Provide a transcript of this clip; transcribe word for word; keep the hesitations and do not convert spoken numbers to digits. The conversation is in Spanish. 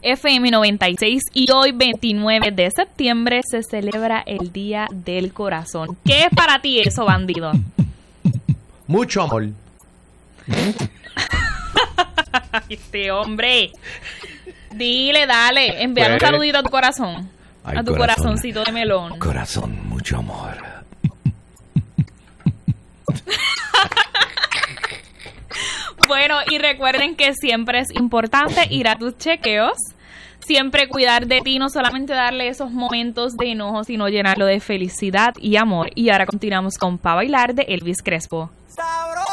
F M noventa y seis y hoy veintinueve de septiembre se celebra el Día del Corazón. ¿Qué es para ti eso, bandido? Mucho amor. Este hombre. Dile, dale, enviar un saludito a tu corazón. Ay, a tu corazón. corazoncito de melón. Corazón, mucho amor. Bueno, y recuerden que siempre es importante ir a tus chequeos, siempre cuidar de ti, no solamente darle esos momentos de enojo, sino llenarlo de felicidad y amor. Y ahora continuamos con Pa' Bailar de Elvis Crespo.